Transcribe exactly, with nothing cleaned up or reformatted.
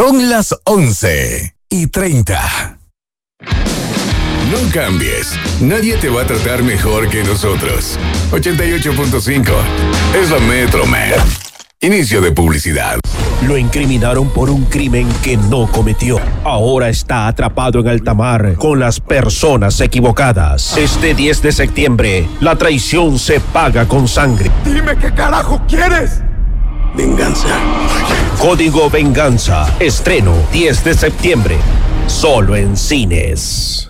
Son las once y treinta. No cambies, nadie te va a tratar mejor que nosotros. ochenta y ocho punto cinco es la Metro Man. Inicio de publicidad. Lo incriminaron por un crimen que no cometió. Ahora está atrapado en alta mar con las personas equivocadas. Este diez de septiembre, la traición se paga con sangre. Dime qué carajo quieres. Venganza. Código Venganza. Estreno diez de septiembre. Solo en cines.